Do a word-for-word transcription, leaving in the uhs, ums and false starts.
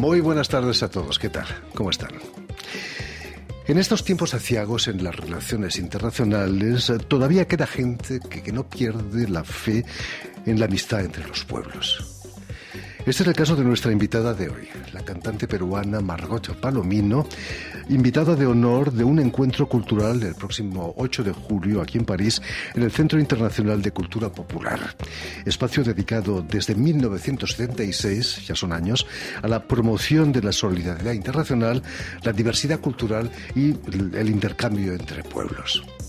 Muy buenas tardes a todos. ¿Qué tal? ¿Cómo están? En estos tiempos aciagos en las relaciones internacionales, todavía queda gente que, que no pierde la fe en la amistad entre los pueblos. Este es el caso de nuestra invitada de hoy, la cantante peruana Margot Palomino, invitada de honor de un encuentro cultural el próximo ocho de julio aquí en París, en el Centro Internacional de Cultura Popular, espacio dedicado desde mil novecientos setenta y seis, ya son años, a la promoción de la solidaridad internacional, la diversidad cultural y el intercambio entre pueblos.